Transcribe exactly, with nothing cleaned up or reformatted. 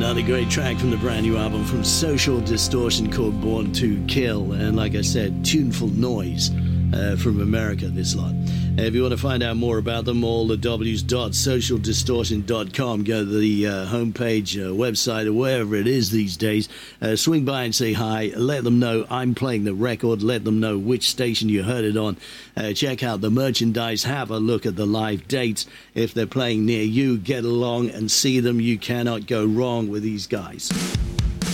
Another great track from the brand new album from Social Distortion called Born to Kill. And like I said, tuneful noise uh, from America, this lot. Uh, if you want to find out more about them, all the w's dot social distortion dot com. Go to the uh, homepage, uh, website, or wherever it is these days. Uh, swing by and say hi. Let them know I'm playing the record. Let them know which station you heard it on. Uh, check out the merchandise. Have a look at the live dates. If they're playing near you, get along and see them. You cannot go wrong with these guys.